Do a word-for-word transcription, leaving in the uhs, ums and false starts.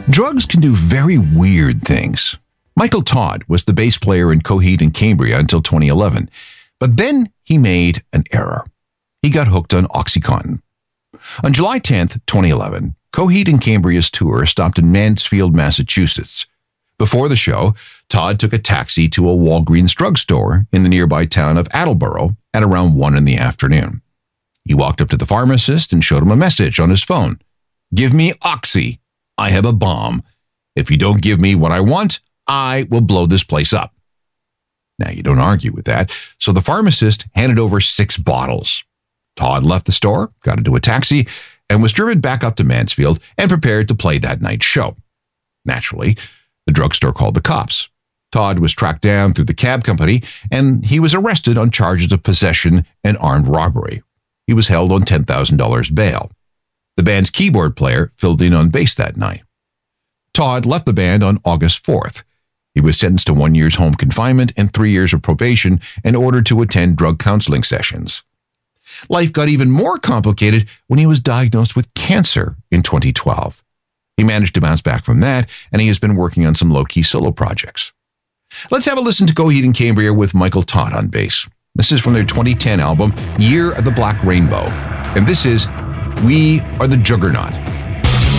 Drugs can do very weird things. Michael Todd was the bass player in Coheed and Cambria until twenty eleven, but then he made an error. He got hooked on OxyContin. On July tenth, twenty eleven, Coheed and Cambria's tour stopped in Mansfield, Massachusetts. Before the show, Todd took a taxi to a Walgreens drugstore in the nearby town of Attleboro at around one in the afternoon. He walked up to the pharmacist and showed him a message on his phone. "Give me Oxy. I have a bomb. If you don't give me what I want, I will blow this place up." Now, you don't argue with that, so the pharmacist handed over six bottles. Todd left the store, got into a taxi, and was driven back up to Mansfield and prepared to play that night's show. Naturally, the drugstore called the cops. Todd was tracked down through the cab company, and he was arrested on charges of possession and armed robbery. He was held on ten thousand dollars bail. The band's keyboard player filled in on bass that night. Todd left the band on August fourth. He was sentenced to one year's home confinement and three years of probation and ordered to attend drug counseling sessions. Life got even more complicated when he was diagnosed with cancer in twenty twelve. He managed to bounce back from that, and he has been working on some low-key solo projects. Let's have a listen to Coheed and Cambria with Michael Todd on bass. This is from their twenty ten album, Year of the Black Rainbow, and this is We Are the Juggernaut.